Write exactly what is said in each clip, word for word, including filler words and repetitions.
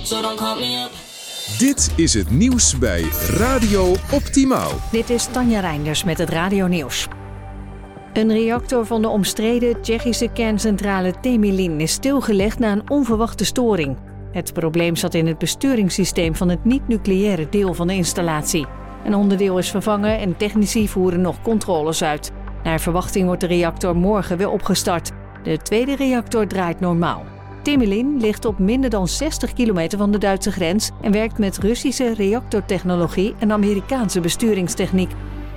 so don't call me up. Dit is het nieuws bij Radio Optimaal. Dit is Tanja Reinders met het Radio Nieuws. Een reactor van de omstreden Tsjechische kerncentrale Temelín is stilgelegd na een onverwachte storing. Het probleem zat in het besturingssysteem van het niet-nucleaire deel van de installatie. Een onderdeel is vervangen en technici voeren nog controles uit. Naar verwachting wordt de reactor morgen weer opgestart. De tweede reactor draait normaal. Temelín ligt op minder dan zestig kilometer van de Duitse grens en werkt met Russische reactortechnologie en Amerikaanse besturingstechniek.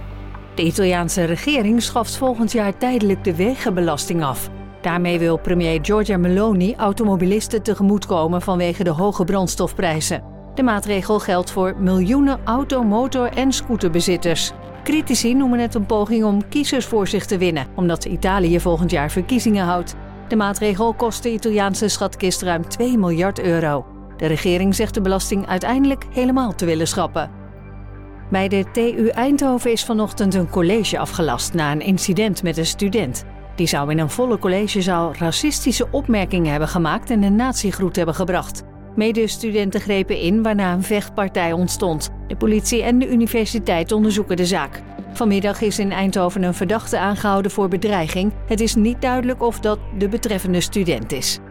De Italiaanse regering schaft volgend jaar tijdelijk de wegenbelasting af. Daarmee wil premier Giorgia Meloni automobilisten tegemoetkomen vanwege de hoge brandstofprijzen. De maatregel geldt voor miljoenen auto-, motor- en scooterbezitters. Critici noemen het een poging om kiezers voor zich te winnen, omdat Italië volgend jaar verkiezingen houdt. De maatregel kost de Italiaanse schatkist ruim twee miljard euro. De regering zegt de belasting uiteindelijk helemaal te willen schrappen. Bij de T U Eindhoven is vanochtend een college afgelast na een incident met een student. Die zou in een volle collegezaal racistische opmerkingen hebben gemaakt en een nazi-groet hebben gebracht. Medestudenten grepen in waarna een vechtpartij ontstond. De politie en de universiteit onderzoeken de zaak. Vanmiddag is in Eindhoven een verdachte aangehouden voor bedreiging. Het is niet duidelijk of dat de betreffende student is.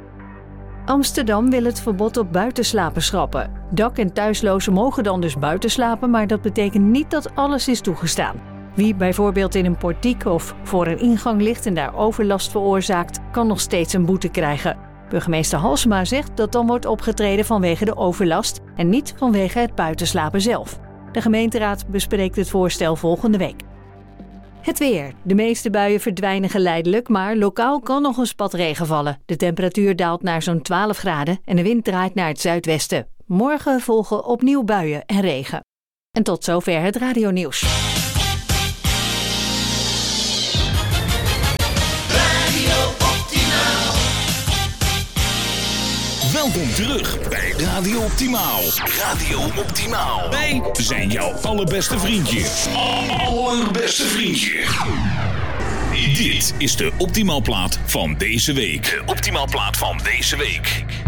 Amsterdam wil het verbod op buitenslapen schrappen. Dak- en thuislozen mogen dan dus buiten slapen, maar dat betekent niet dat alles is toegestaan. Wie bijvoorbeeld in een portiek of voor een ingang ligt en daar overlast veroorzaakt, kan nog steeds een boete krijgen. Burgemeester Halsema zegt dat dan wordt opgetreden vanwege de overlast en niet vanwege het buitenslapen zelf. De gemeenteraad bespreekt het voorstel volgende week. Het weer. De meeste buien verdwijnen geleidelijk, maar lokaal kan nog een spat regen vallen. De temperatuur daalt naar zo'n twaalf graden en de wind draait naar het zuidwesten. Morgen volgen opnieuw buien en regen. En tot zover het radionieuws. Welkom terug bij Radio Optimaal. Radio Optimaal. Wij zijn jouw allerbeste vriendje. Allerbeste vriendje. Dit is de Optimaalplaat van deze week. De Optimaalplaat van deze week.